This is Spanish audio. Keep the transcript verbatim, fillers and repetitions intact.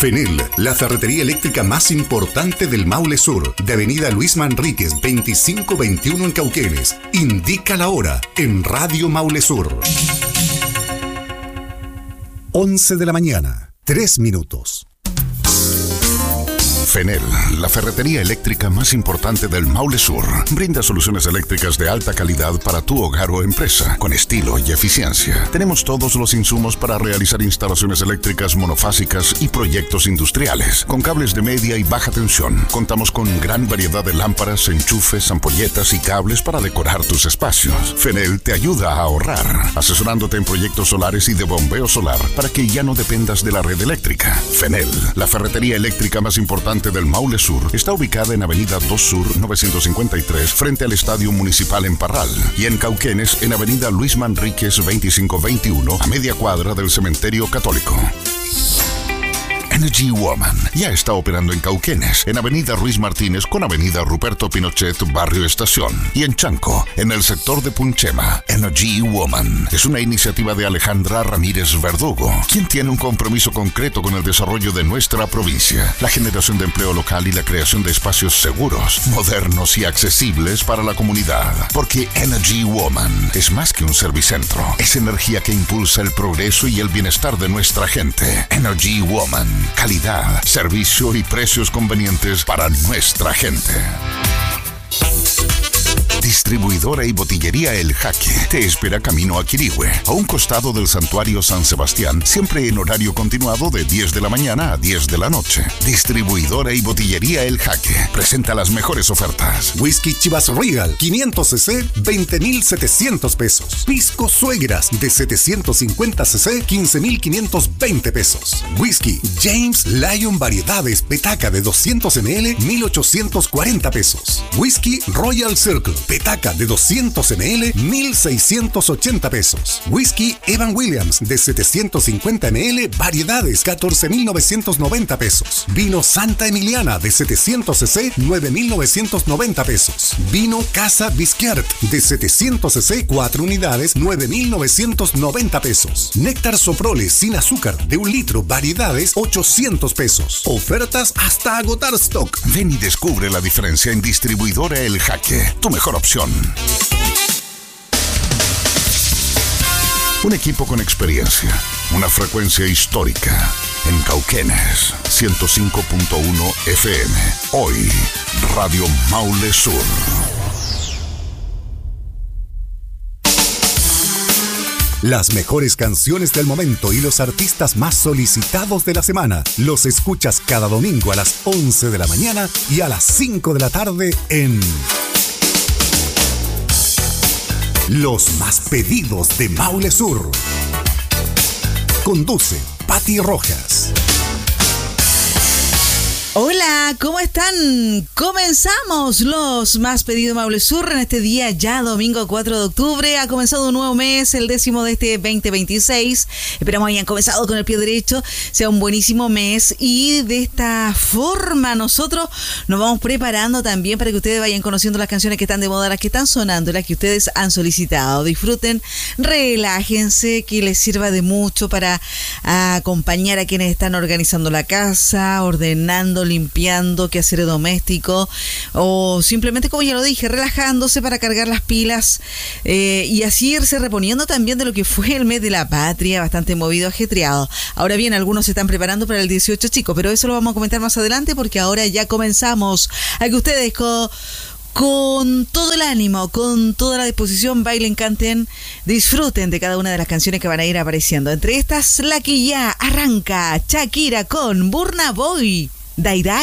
Fenel, la ferretería eléctrica más importante del Maule Sur, de avenida Luis Manríquez veinticinco veintiuno en Cauquenes. Indica la hora en Radio Maule Sur. once de la mañana, tres minutos. Fenel, la ferretería eléctrica más importante del Maule Sur, brinda soluciones eléctricas de alta calidad para tu hogar o empresa, con estilo y eficiencia. Tenemos todos los insumos para realizar instalaciones eléctricas monofásicas y proyectos industriales, con cables de media y baja tensión. Contamos con gran variedad de lámparas, enchufes, ampolletas y cables para decorar tus espacios. Fenel te ayuda a ahorrar, asesorándote en proyectos solares y de bombeo solar para que ya no dependas de la red eléctrica. Fenel, la ferretería eléctrica más importante del Maule Sur, está ubicada en Avenida dos Sur novecientos cincuenta y tres, frente al Estadio Municipal en Parral, y en Cauquenes en Avenida Luis Manríquez veinticinco veintiuno, a media cuadra del Cementerio Católico. Energy Woman ya está operando en Cauquenes, en Avenida Ruiz Martínez con Avenida Ruperto Pinochet, Barrio Estación, y en Chanco, en el sector de Punchema. Energy Woman es una iniciativa de Alejandra Ramírez Verdugo, quien tiene un compromiso concreto con el desarrollo de nuestra provincia, la generación de empleo local y la creación de espacios seguros, modernos y accesibles para la comunidad. Porque Energy Woman es más que un servicentro, es energía que impulsa el progreso y el bienestar de nuestra gente. Energy Woman. Calidad, servicio y precios convenientes para nuestra gente. Distribuidora y botillería El Jaque te espera camino a Quirihue, a un costado del Santuario San Sebastián, siempre en horario continuado de diez de la mañana a diez de la noche. Distribuidora y botillería El Jaque presenta las mejores ofertas. Whisky Chivas Regal, quinientos centilitros, veinte mil setecientos pesos. Pisco Suegras, de setecientos cincuenta centilitros, quince mil quinientos veinte pesos. Whisky James Lion Variedades, petaca de doscientos mililitros, mil ochocientos cuarenta pesos. Whisky Royal Circle, petaca de doscientos mililitros, mil seiscientos ochenta pesos. Whisky Evan Williams de setecientos cincuenta mililitros, variedades, catorce mil novecientos noventa pesos. Vino Santa Emiliana de setecientos centilitros, nueve mil novecientos noventa pesos. Vino Casa Bisquiart de setecientos centilitros, cuatro unidades, nueve mil novecientos noventa pesos. Néctar Soprole sin azúcar de un litro, variedades, ochocientos pesos. Ofertas hasta agotar stock. Ven y descubre la diferencia en Distribuidora El Jaque, tu mejor opción. Un equipo con experiencia, una frecuencia histórica. En Cauquenes, ciento cinco punto uno F M. Hoy, Radio Maule Sur. Las mejores canciones del momento y los artistas más solicitados de la semana los escuchas cada domingo a las once de la mañana y a las cinco de la tarde en Los Más Pedidos de Maule Sur. Conduce Pati Rojas. Hola, ¿cómo están? Comenzamos Los Más Pedidos Maule Sur en este día ya domingo cuatro de octubre. Ha comenzado un nuevo mes, el décimo de este veinte veintiséis. Esperamos hayan comenzado con el pie derecho, sea un buenísimo mes y de esta forma nosotros nos vamos preparando también para que ustedes vayan conociendo las canciones que están de moda, las que están sonando, las que ustedes han solicitado. Disfruten, relájense, que les sirva de mucho para acompañar a quienes están organizando la casa, ordenando, limpiando, quehacer doméstico o simplemente, como ya lo dije, relajándose para cargar las pilas eh, y así irse reponiendo también de lo que fue el mes de la patria, bastante movido, ajetreado. Ahora bien, algunos se están preparando para el dieciocho, chicos, pero eso lo vamos a comentar más adelante porque ahora ya comenzamos a que ustedes con con todo el ánimo, con toda la disposición, bailen, canten, disfruten de cada una de las canciones que van a ir apareciendo. Entre estas, la que ya arranca, Shakira con Burna Boy, Dai Dai.